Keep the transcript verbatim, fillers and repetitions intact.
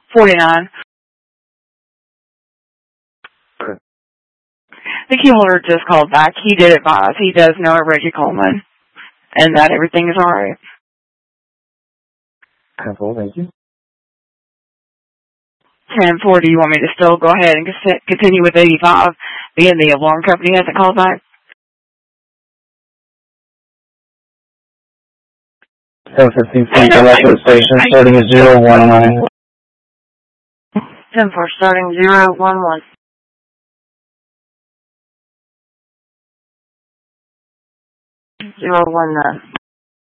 forty-nine. Okay. The key holder just called back. He did advise. He does know a Reggie Coleman and that everything is all right. ten four, thank you. ten four, do you want me to still go ahead and continue with eighty-five, being the alarm company hasn't called back? ten fifteen, please come back to the station, starting at zero one nine. ten four, starting zero one one. zero one nine.